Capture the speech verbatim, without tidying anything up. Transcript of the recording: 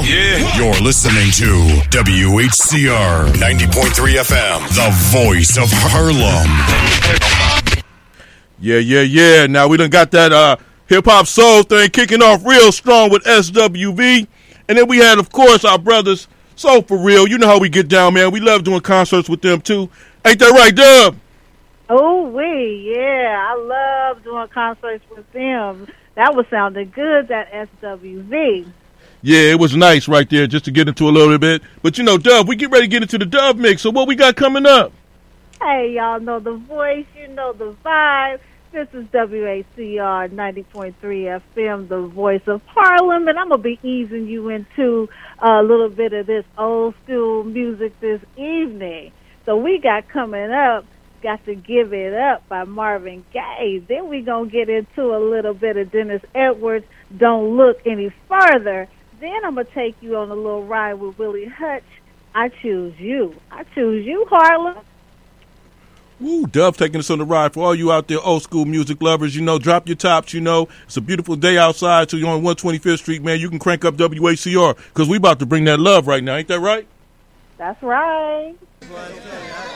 Yeah. You're listening to W H C R ninety point three F M, the voice of Harlem. Yeah, yeah, yeah. Now we done got that uh, hip-hop soul thing kicking off real strong with S W V. And then we had, of course, our brothers, Soul For Real. You know how we get down, man. We love doing concerts with them, too. Ain't that right, Dub? Oh, we, yeah. I love doing concerts with them. That was sounding good, that S W V. Yeah, it was nice right there just to get into a little bit. But, you know, Dub, we get ready to get into the Dub mix. So what we got coming up? Hey, y'all know the voice. You know the vibe. This is W H C R ninety point three F M, the voice of Harlem. And I'm going to be easing you into a little bit of this old school music this evening. So we got coming up, Got to Give It Up by Marvin Gaye. Then we going to get into a little bit of Dennis Edwards, Don't Look Any Further. Then I'm going to take you on a little ride with Willie Hutch. I Choose You. I Choose You, Harlem. Woo, Dub taking us on the ride. For all you out there old school music lovers, you know, drop your tops, you know. It's a beautiful day outside, so you're on one twenty-fifth Street, man. You can crank up W H C R because we about to bring that love right now. Ain't that right? That's right.